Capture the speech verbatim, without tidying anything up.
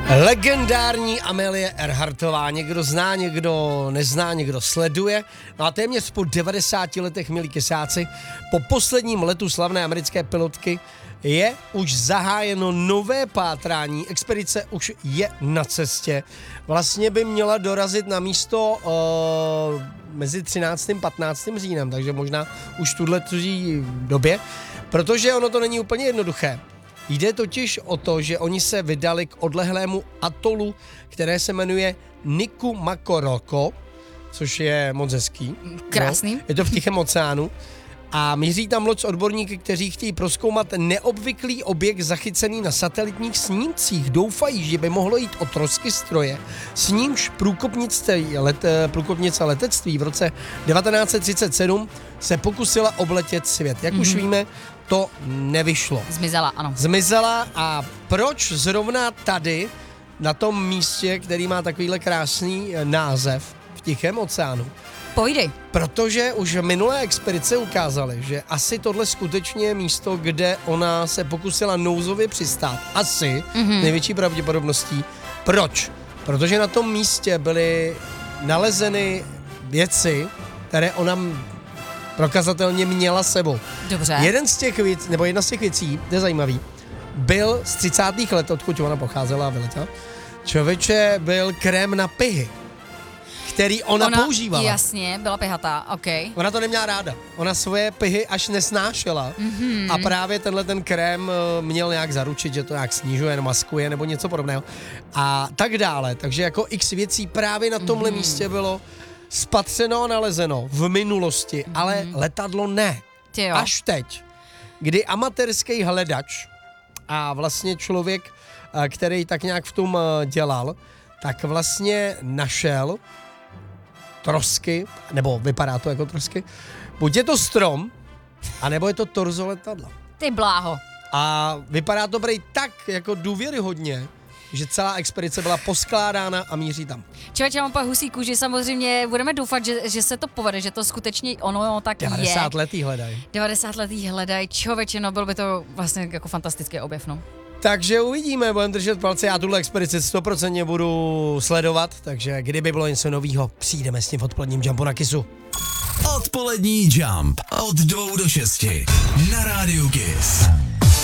Legendární Amelie Earhartová, někdo zná, někdo nezná, někdo sleduje. No a téměř po devadesáti letech, milí kesáci, po posledním letu slavné americké pilotky je už zahájeno nové pátrání, expedice už je na cestě. Vlastně by měla dorazit na místo uh, mezi třináctým a patnáctým říjnem, takže možná už v tuhle době, protože ono to není úplně jednoduché. Jde totiž o to, že oni se vydali k odlehlému atolu, které se jmenuje Nikumakoroko, což je moc hezký. Krásný. No, je to v Tichém oceánu. A míří tam loď s odborníky, kteří chtějí prozkoumat neobvyklý objekt zachycený na satelitních snímcích. Doufají, že by mohlo jít o trosky stroje, s nímž let, průkopnice letectví v roce devatenáct set třicet sedm se pokusila obletět svět. Jak mm-hmm. už víme, to nevyšlo. Zmizela, ano. Zmizela a proč zrovna tady, na tom místě, který má takovýhle krásný název v Tichém oceánu? Pojdej. Protože už minulé expedice ukázaly, že asi tohle skutečně je místo, kde ona se pokusila nouzově přistát. Asi mm-hmm. největší pravděpodobností. Proč? Protože na tom místě byly nalezeny věci, které ona prokazatelně měla sebou. Dobře. Jeden z těch věcí, nebo jedna z těch věcí, to je zajímavý, byl z třicátých let, odkud ona pocházela a vyletěla. Člověče, byl krém na pyhy, který ona, ona používala. Jasně, byla pyhatá, ok. Ona to neměla ráda. Ona svoje pyhy až nesnášela mm-hmm. a právě tenhle ten krém měl nějak zaručit, že to nějak snižuje, maskuje nebo něco podobného a tak dále. Takže jako x věcí právě na tomhle mm-hmm. místě bylo spatřeno a nalezeno v minulosti, mm-hmm. ale letadlo ne. Tyjo. Až teď, kdy amatérský hledač a vlastně člověk, který tak nějak v tom dělal, tak vlastně našel trosky, nebo vypadá to jako trosky, buď je to strom, anebo je to torzo letadla. Ty bláho. A vypadá to prej tak jako důvěryhodně, že celá expedice byla poskládána a míří tam. Člověče, mám pak husí kůži, samozřejmě budeme doufat, že, že se to povede, že to skutečně ono tak je. devadesát letý hledají. devadesát letý hledají, člověče, no byl by to vlastně jako fantastický objev, no. Takže uvidíme, budeme držet palce, já tuhle expedici sto procent budu sledovat, takže kdyby bylo něco novýho, přijdeme s tím v odpoledním Jumpu na Kissu. Odpolední Jump od dvou do šesti na rádiu Kiss.